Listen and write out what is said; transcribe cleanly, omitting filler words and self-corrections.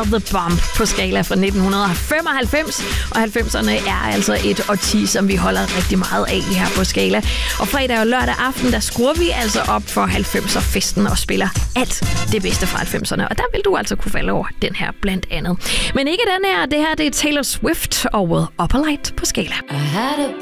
The Bomb på skala fra 1995. Og 90'erne er altså et årti, som vi holder rigtig meget af her på skala. Og fredag og lørdag aften, der skruer vi altså op for 90'er-festen og spiller alt det bedste fra 90'erne. Og der vil du altså kunne falde over den her blandt andet. Men ikke den her. Det her, det er Taylor Swift og Upper Light på skala. I had a